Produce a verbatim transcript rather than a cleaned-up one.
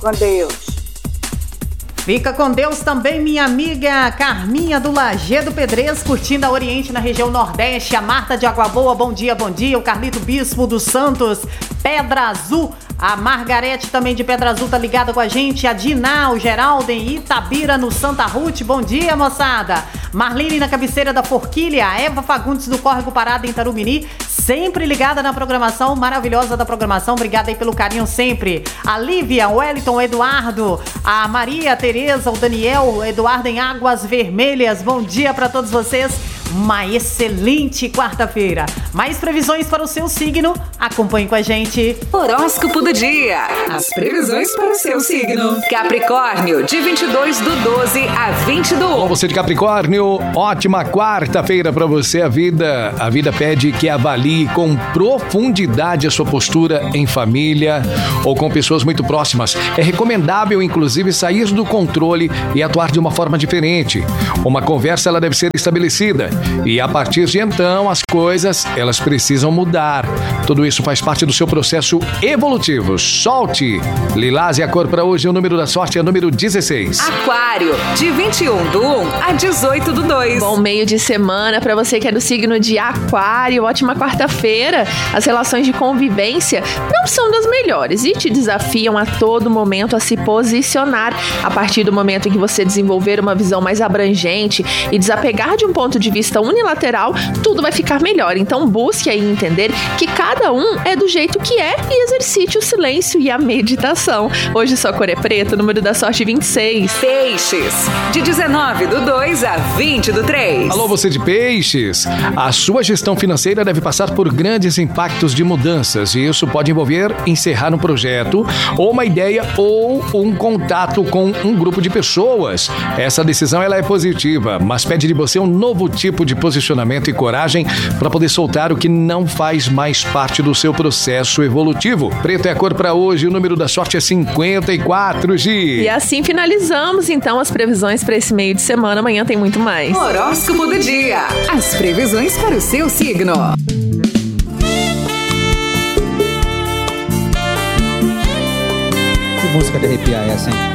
Com Deus. Fica com Deus também, minha amiga Carminha do Lajeado Pedrez, curtindo a Oriente na região Nordeste. A Marta de Água Boa, bom dia, bom dia. O Carlito Bispo dos Santos, Pedra Azul. A Margarete também de Pedra Azul tá ligada com a gente. A Diná, o Geraldo em Itabira, no Santa Ruth. Bom dia, moçada. Marlene na cabeceira da Forquilha. A Eva Fagundes do Córrego Parada em Tarumini, sempre ligada na programação maravilhosa da programação. Obrigada aí pelo carinho sempre. A Lívia, o Wellington, o Eduardo, a Maria, a Tereza, o Daniel, o Eduardo em Águas Vermelhas. Bom dia para todos vocês. Uma excelente quarta-feira. Mais previsões para o seu signo? Acompanhe com a gente. Horóscopo do dia. As previsões para o seu signo. Capricórnio, de vinte e dois do doze a vinte do Bom, você de Capricórnio, ótima quarta-feira para você. A vida, a vida pede que avalie com profundidade a sua postura em família ou com pessoas muito próximas. É recomendável, inclusive, sair do controle e atuar de uma forma diferente. Uma conversa, ela deve ser estabelecida. E a partir de então, as coisas, elas precisam mudar. Tudo isso faz parte do seu processo evolutivo. Solte! Lilás e a cor para hoje, o número da sorte é o número dezesseis. Aquário, de vinte e um do um a dezoito do dois. Bom meio de semana para você que é do signo de Aquário. Ótima quarta-feira. As relações de convivência não são das melhores e te desafiam a todo momento a se posicionar. A partir do momento em que você desenvolver uma visão mais abrangente e desapegar de um ponto de vista unilateral, tudo vai ficar melhor. Então busque aí entender que cada um é do jeito que é e exercite o silêncio e a meditação. Hoje sua cor é preta, número da sorte vinte e seis. Peixes, de dezenove do dois a vinte do três. Alô, você de Peixes. A sua gestão financeira deve passar por grandes impactos de mudanças e isso pode envolver encerrar um projeto ou uma ideia ou um contato com um grupo de pessoas. Essa decisão ela é positiva, mas pede de você um novo tipo de posicionamento e coragem para poder soltar o que não faz mais parte do seu processo evolutivo. Preto é a cor para hoje, o número da sorte é cinquenta e quatro, Gi. E assim finalizamos então as previsões para esse meio de semana. Amanhã tem muito mais. Horóscopo do dia. As previsões para o seu signo. Que música de arrepiar é essa, hein?